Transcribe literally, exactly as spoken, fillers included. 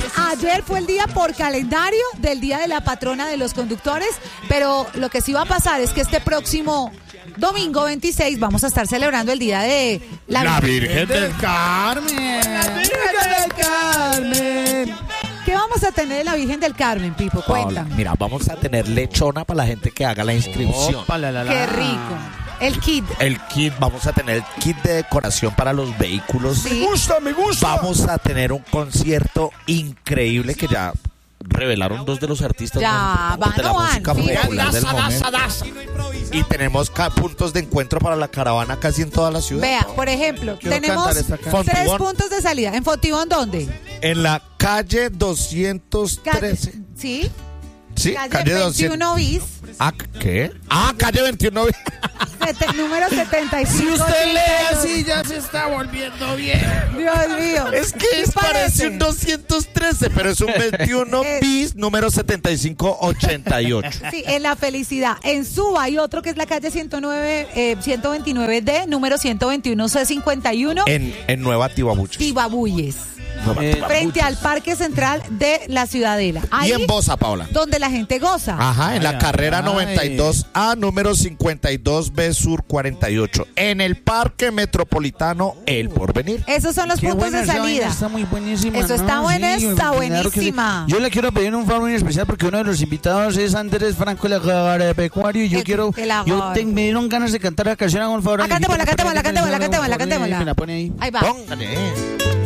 Pues ayer fue el día por calendario del Día de la Patrona de los Conductores, pero lo que sí va a pasar es que este próximo domingo veintiséis vamos a estar celebrando el Día de la, la Virgen del Carmen. La Virgen del Carmen. ¿Qué vamos a tener de la Virgen del Carmen, Pipo? Cuenta. Mira, vamos a tener lechona para la gente que haga la inscripción. Opa, la, la, la. Qué rico. El kit. El kit, vamos a tener el kit de decoración para los vehículos. Sí. Me gusta, me gusta. Vamos a tener un concierto increíble que ya revelaron dos de los artistas Ya, más van, de la no van, música sí. popular del Daza, daza, momento. daza. Y tenemos ca- puntos de encuentro para la caravana casi en toda la ciudad. Vea, por ejemplo, Quiero tenemos cantar esta canción. tres Fontibón. puntos de salida. ¿En Fontibón dónde? En la calle doscientos trece. Sí. Sí, Calle, calle veintiuno doscientos. bis. Ah, ¿qué? Ah, calle veintiuno bis. Sete- número setenta y cinco. Si usted lee ochenta y dos. así, ya se está volviendo bien. Dios mío. Es que ¿Qué es, parece parece? un doscientos trece, pero es un veintiuno Eh. bis, número setenta y cinco ochenta y ocho. Sí, en La Felicidad. En Suba hay otro que es la calle ciento nueve, eh, ciento veintinueve D, número ciento veintiuno C cincuenta y uno, En, en Nueva Tibabuches. Tibabuyes, Nueva Eh, Tibabuches. frente al Parque Central de la Ciudadela. Ahí Y en Bosa, Paola. donde la gente goza. Ajá, en la Ay, carrera ay. noventa y dos A, número cincuenta y dos B Sur cuarenta y ocho. En el Parque Metropolitano El Porvenir. Esos son los Qué puntos buena de esa vaina, salida. está muy buenísima. Eso está ¿no? buena, Sí, está claro que sí. buenísima. Yo le quiero pedir un favor muy especial porque uno de los invitados es Andrés Franco, el agropecuario, y yo El- quiero, el yo agro- te- me dieron ganas de cantar la canción, hagan un favor. Ah, cantémosla, cantémosla, cantémosla, cantémosla, Me la cantémosla. pone ahí. Ahí va. Póngale.